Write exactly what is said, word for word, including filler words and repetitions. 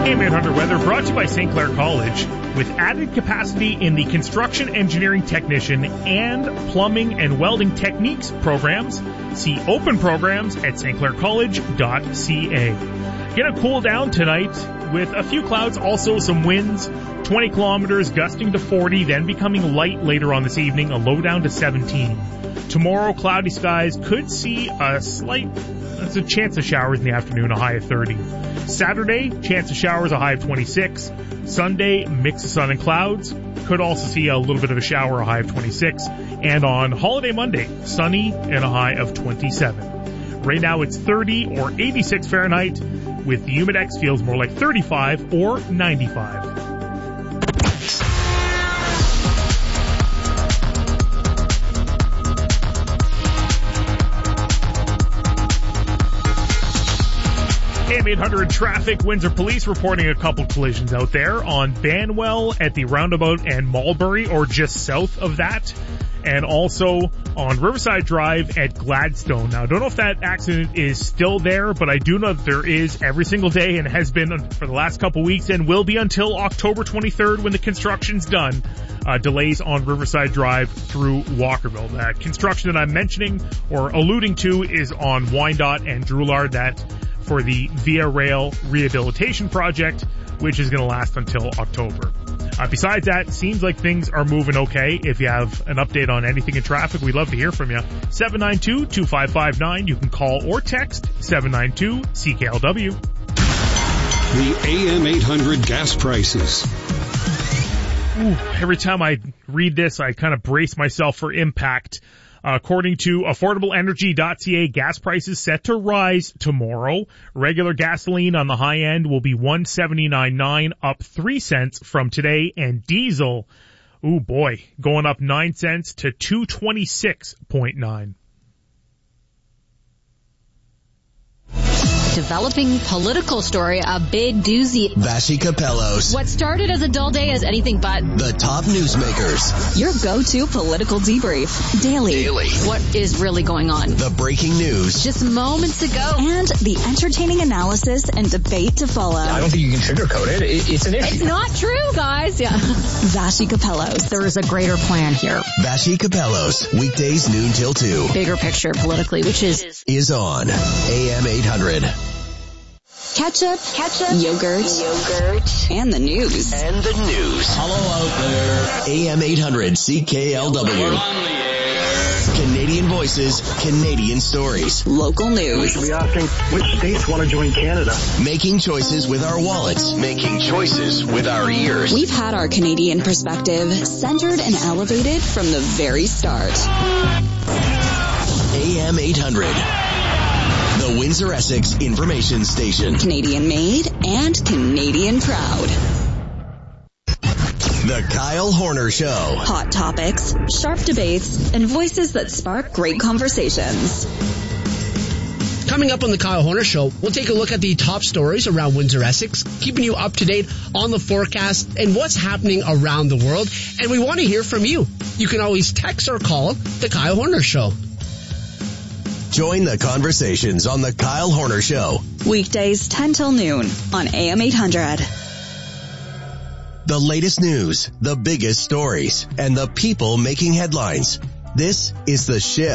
A M eight hundred weather brought to you by Saint Clair College. With added capacity in the construction engineering technician and plumbing and welding techniques programs, see open programs at s t clair college dot c a. Gonna cool down tonight with a few clouds, also some winds, twenty kilometers, gusting to forty, then becoming light later on this evening, a low down to seventeen. Tomorrow, cloudy skies, could see a slight, that's a chance of showers in the afternoon, a high of thirty. Saturday, chance of showers, a high of twenty-six. Sunday, mix of sun and clouds. Could also see a little bit of a shower, a high of twenty-six. And on holiday Monday, sunny and a high of twenty-seven. Right now it's thirty or eighty-six Fahrenheit, with the Humidex feels more like thirty-five or ninety-five. A M eight hundred traffic. Windsor Police reporting a couple collisions out there on Banwell at the roundabout and Mulberry, or just south of that, and also on Riverside Drive at Gladstone. Now, I don't know if that accident is still there, but I do know that there is every single day and has been for the last couple weeks and will be until October twenty-third when the construction's done. Uh, delays on Riverside Drive through Walkerville. That construction that I'm mentioning or alluding to is on Wyandotte and Drouillard. That for the Via Rail Rehabilitation Project, which is going to last until October. Uh, besides that, seems like things are moving okay. If you have an update on anything in traffic, we'd love to hear from you. seven nine two, two five five nine. You can call or text seven nine two C K L W. The A M eight hundred gas prices. Ooh, every time I read this, I kind of brace myself for impact. Uh, according to affordable energy dot c a, gas prices set to rise tomorrow. Regular gasoline on the high end will be one seventy-nine point nine, up three cents from today, and diesel, ooh boy, going up nine cents to two twenty-six point nine. Developing political story, a big doozy. Vassy Capellos. What started as a dull day is anything but. The top newsmakers. Your go-to political debrief. Daily. Daily. What is really going on? The breaking news. Just moments ago. And the entertaining analysis and debate to follow. I don't think you can sugarcoat it. it it's an issue. It's not true, guys. Yeah. Vassy Capellos. There is a greater plan here. Vassy Capellos. Weekdays noon till two. Bigger picture politically, which is... Is on A M eight hundred. Ketchup, ketchup, yogurt, yogurt, and the news. And the news. Hello out there. A M eight hundred C K L W. We're on the air. Canadian voices, Canadian stories. Local news. We should be asking which states want to join Canada. Making choices with our wallets. Making choices with our ears. We've had our Canadian perspective centered and elevated from the very start. A M eight hundred. The Windsor Essex Information Station. Canadian made and Canadian proud. The Kyle Horner Show. Hot topics, sharp debates, and voices that spark great conversations. Coming up on the Kyle Horner Show, we'll take a look at the top stories around Windsor Essex, keeping you up to date on the forecast and what's happening around the world. And we want to hear from you. You can always text or call the Kyle Horner Show. Join the conversations on the Kyle Horner Show. Weekdays ten till noon on A M eight hundred. The latest news, the biggest stories, and the people making headlines. This is The Shift.